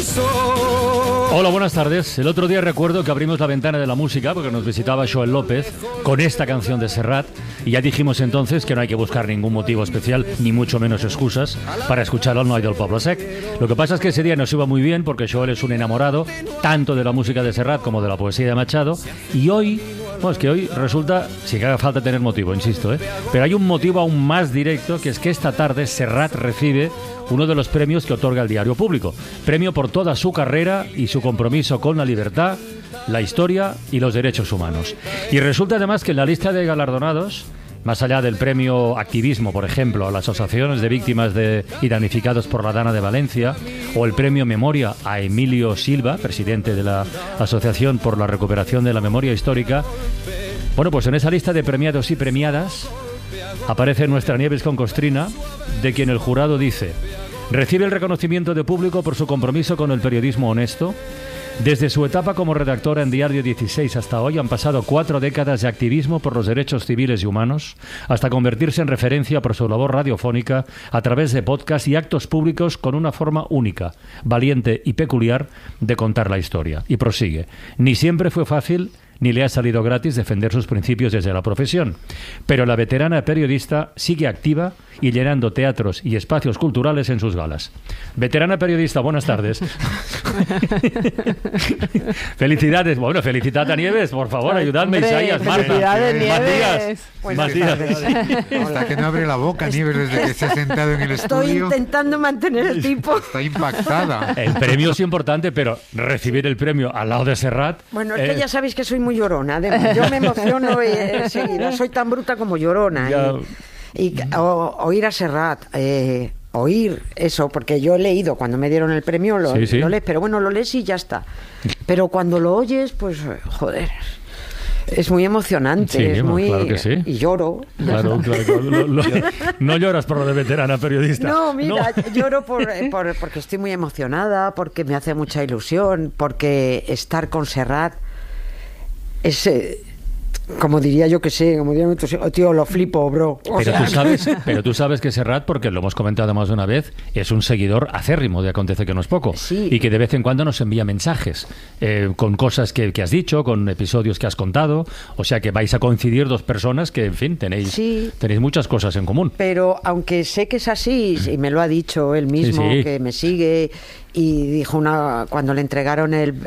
Hola, buenas tardes. El otro día recuerdo que abrimos la ventana de la música porque nos visitaba Joel López con esta canción de Serrat y ya dijimos entonces que no hay que buscar ningún motivo especial, ni mucho menos excusas, para escuchar al Noi del Poble Sec. Lo que pasa es que ese día nos iba muy bien porque Joel es un enamorado tanto de la música de Serrat como de la poesía de Machado y hoy... Bueno, es que hoy resulta, sin que haga falta tener motivo, insisto, pero hay un motivo aún más directo, que es que esta tarde Serrat recibe uno de los premios que otorga el Diario Público. Premio por toda su carrera y su compromiso con la libertad, la historia y los derechos humanos. Y resulta además que en la lista de galardonados, más allá del premio Activismo, por ejemplo, a las asociaciones de víctimas y damnificados por la Dana de Valencia, o el premio Memoria a Emilio Silva, presidente de la Asociación por la Recuperación de la Memoria Histórica, bueno, pues en esa lista de premiados y premiadas aparece nuestra Nieves con Costrina, de quien el jurado dice: recibe el reconocimiento de público por su compromiso con el periodismo honesto. Desde su etapa como redactora en Diario 16 hasta hoy han pasado 4 décadas de activismo por los derechos civiles y humanos, hasta convertirse en referencia por su labor radiofónica a través de podcasts y actos públicos con una forma única, valiente y peculiar de contar la historia. Y prosigue: ni siempre fue fácil ni le ha salido gratis defender sus principios desde la profesión, pero la veterana periodista sigue activa y llenando teatros y espacios culturales en sus galas. Veterana periodista, buenas tardes. Felicidades. Bueno, felicitad a Nieves, por favor, ayudadme. Isaías, Marta, Nieves. Matías. Hasta que no abre la boca, Nieves, desde que se ha sentado en el estudio. Estoy intentando mantener el tipo. Está impactada. El premio es importante, pero recibir el premio al lado de Serrat... Bueno, es que ya sabéis que soy muy llorona. Yo me emociono enseguida. Soy tan bruta como llorona. Y oír a Serrat, oír eso, porque yo he leído cuando me dieron el premio, lo lees, pero bueno, lo lees y ya está. Pero cuando lo oyes, pues, joder... Es muy emocionante, sí, es muy... Claro que sí. Y lloro. Claro. No lloras por lo de veterana periodista. No, mira, lloro porque estoy muy emocionada, porque me hace mucha ilusión, porque estar con Serrat es... como diría yo que sé, como diría otro, tío, lo flipo, bro. Pero tú sabes que Serrat, porque lo hemos comentado más de una vez, es un seguidor acérrimo de Acontece que no es poco. Sí. Y que de vez en cuando nos envía mensajes con cosas que has dicho, con episodios que has contado. O sea que vais a coincidir dos personas que, en fin, tenéis muchas cosas en común. Pero aunque sé que es así, y me lo ha dicho él mismo, que me sigue... Y dijo cuando le entregaron el